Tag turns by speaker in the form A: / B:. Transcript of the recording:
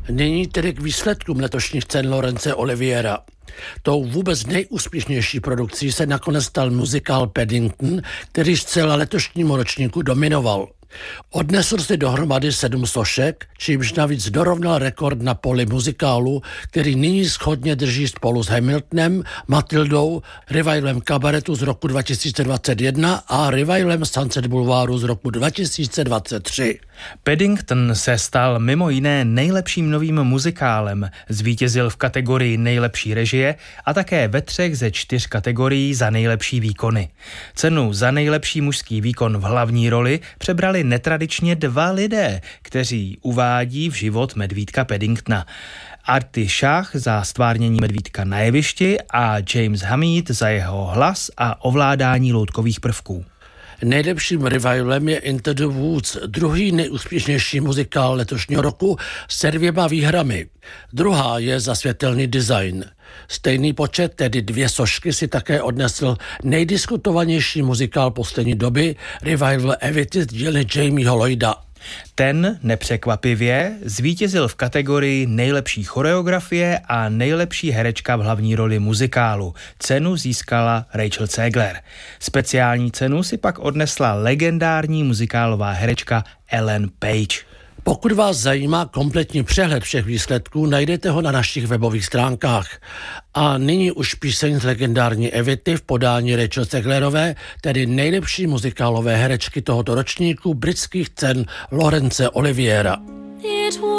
A: Nyní tedy k výsledkům letošních cen Laurence Oliviera. Tou vůbec nejúspěšnější produkcí se nakonec stal muzikál Paddington, který zcela letošnímu ročníku dominoval. Odnesl si dohromady 7 sošek, čímž navíc dorovnal rekord na poli muzikálu, který nyní shodně drží spolu s Hamiltonem, Matildou, revivalem Kabaretu z roku 2021 a revivalem Sunset Boulevardu z roku 2023.
B: Paddington se stal mimo jiné nejlepším novým muzikálem, zvítězil v kategorii nejlepší režie a také ve 3 ze 4 kategorií za nejlepší výkony. Cenu za nejlepší mužský výkon v hlavní roli přebrali netradičně 2 lidé, kteří uvádí v život medvídka Paddingtona. Artie Shah za stvárnění medvídka na jevišti a James Hamid za jeho hlas a ovládání loutkových prvků.
A: Nejlepším revivalem je Into the Woods, druhý nejúspěšnější muzikál letošního roku se 2 výhrami. Druhá je za světelný design. Stejný počet, tedy 2 sošky, si také odnesl nejdiskutovanější muzikál poslední doby, revival Evity z dílny Jamieho Lloyda.
B: Ten nepřekvapivě zvítězil v kategorii nejlepší choreografie a nejlepší herečka v hlavní roli muzikálu. Cenu získala Rachel Zegler. Speciální cenu si pak odnesla legendární muzikálová herečka Ellen Page.
A: Pokud vás zajímá kompletní přehled všech výsledků, najdete ho na našich webových stránkách. A nyní už píseň z legendární Evity v podání Rachel Zeglerové, tedy nejlepší muzikálové herečky tohoto ročníku britských cen Laurence Oliviera.